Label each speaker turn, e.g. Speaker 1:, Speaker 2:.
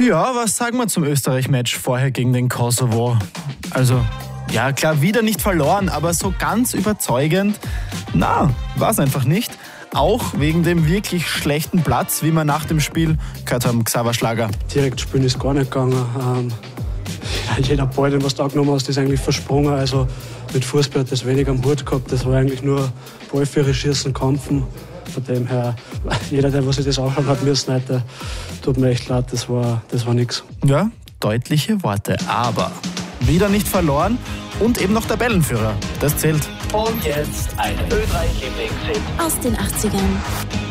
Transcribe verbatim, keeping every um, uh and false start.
Speaker 1: Ja, was sagen wir zum Österreich-Match vorher gegen den Kosovo? Also, ja klar, wieder nicht verloren, aber so ganz überzeugend, na, war es einfach nicht. Auch wegen dem wirklich schlechten Platz, wie wir nach dem Spiel gehört haben, Xaver Schlager.
Speaker 2: Direkt spielen ist gar nicht gegangen. Ähm, jeder Ball, den was du angenommen hast, ist eigentlich versprungen. Also mit Fußball hat das wenig am Hut gehabt. Das war eigentlich nur Ballführer, Schießen, Kämpfen. Von dem her, jeder, der was sich das anschauen hat müssen heute, tut mir echt leid, das war, das war nix.
Speaker 1: Ja, deutliche Worte, aber wieder nicht verloren und eben noch Tabellenführer. Das zählt.
Speaker 3: Und jetzt eine Ö drei Lieblingshit
Speaker 4: aus den achtzigern.